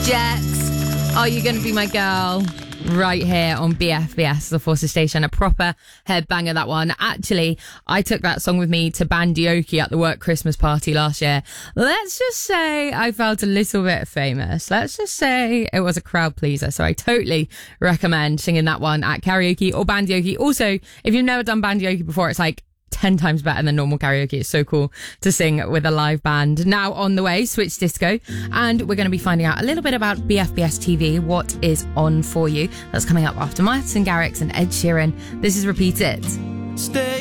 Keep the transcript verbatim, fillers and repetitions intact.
Jets. Are You Gonna Be My Girl? Right here on B F B S, the Forces Station. A proper headbanger, that one. Actually, I took that song with me to Bandioki at the work Christmas party last year. Let's just say I felt a little bit famous. Let's just say it was a crowd pleaser. So I totally recommend singing that one at karaoke or Bandioki. Also, if you've never done Bandioki before, it's like ten times better than normal karaoke. It's so cool to sing with a live band. Now on the way, Switch Disco, and we're going to be finding out a little bit about B F B S T V, what is on for you. That's coming up after Martin Garrix and Ed Sheeran. This is Repeat It. Stay